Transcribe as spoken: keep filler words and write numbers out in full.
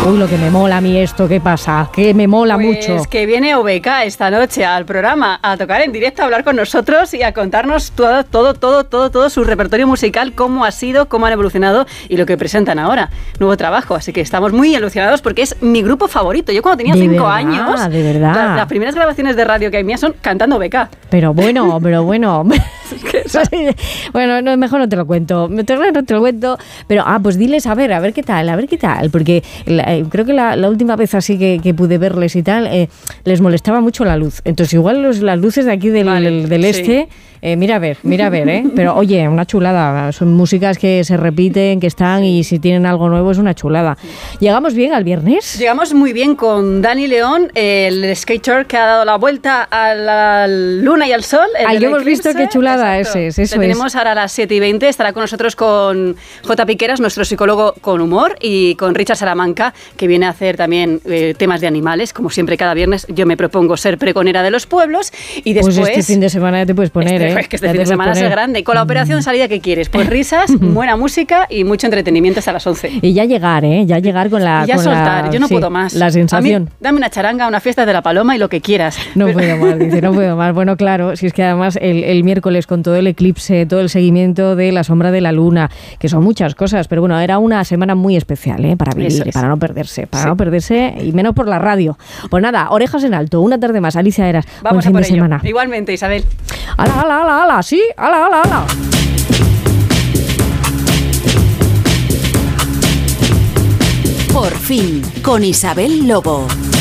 Uy, lo que me mola a mí esto, ¿qué pasa? Que me mola pues mucho. Es que viene O B K esta noche al programa a tocar en directo, a hablar con nosotros y a contarnos todo, todo, todo, todo, todo su repertorio musical, cómo ha sido, cómo han evolucionado y lo que presentan ahora. Nuevo trabajo, así que estamos muy ilusionados porque es mi grupo favorito. Yo cuando tenía de cinco verdad, años, de verdad. La, las primeras grabaciones de radio que hay mías son cantando O B K. Pero bueno, pero bueno. Bueno, no, mejor no te lo cuento. No te, no te lo cuento. Pero, ah, pues diles, a ver, a ver qué tal, a ver qué tal. Porque la, eh, creo que la, la última vez así que, que pude verles y tal, eh, les molestaba mucho la luz. Entonces, igual los, las luces de aquí del, vale, del, del sí. este, eh, mira a ver, mira a ver, ¿eh? Pero, oye, una chulada. Son músicas que se repiten, que están y si tienen algo nuevo es una chulada. ¿Llegamos bien al viernes? Llegamos muy bien con Dani León, el skater que ha dado la vuelta a la luna y al sol. Ahí hemos visto qué chulada ese es. Eso Le tenemos es. ahora a las siete y veinte. Estará con nosotros con J. Piqueras, nuestro psicólogo con humor, y con Richard Salamanca, que viene a hacer también eh, temas de animales. Como siempre, cada viernes yo me propongo ser pregonera de los pueblos. Y después, pues este fin de semana ya te puedes poner, este, ¿eh? Es que este fin de semana es grande. Con la operación salida, ¿qué quieres? Pues risas, buena música y mucho entretenimiento hasta las once. Y ya llegar, ¿eh? Ya llegar con la... Y ya con soltar, la, yo no sí, puedo más. La sensación. A mí, dame una charanga, una fiesta de la Paloma y lo que quieras. No Pero... puedo más, dice, no puedo más. Bueno, claro, si es que además el, el miércoles con todo el eclipse, todo el seguimiento de la sombra de la luna, que son muchas cosas, pero bueno, era una semana muy especial, ¿eh? Para vivir, es. para no perderse, para sí. no perderse, y menos por la radio. Pues nada, orejas en alto, una tarde más. Alicia Eras, vamos buen a fin de ello. semana. Igualmente, Isabel. ¡Hala, hala, hala, hala! ¡Sí! ¡Hala, hala, hala! Por fin, con Isabel Lobo.